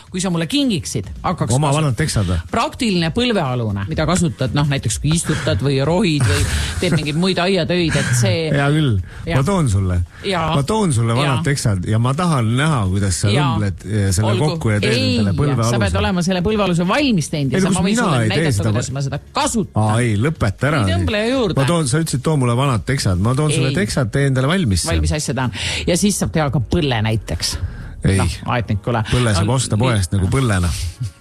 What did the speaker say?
kui sa mulle kingiksid, hakkaks oma vanad teksad. Praktiline põlvealune, mida kasutad, näiteks kui istutad või rohid või teed mingeid muid aiatöid, et see... Hea küll, ma toon sulle vanad teksad ja ma tahan näha, kuidas sa õmbled selle kokku ja teed endale põlvealuse. Sa pead olema selle põlvealuse valmis teinud ja ma võin sulle näidata, kuidas ma seda kasutan. Ei, lõpeta ära. Sa ütlesid, too mulle vanad teksad. Ma toon sulle teksad, tee endale valmis. Valmis asja tahan. Ja siis saab teha ka põlle näiteks. Ei, põlle saab osta poest nagu põllena.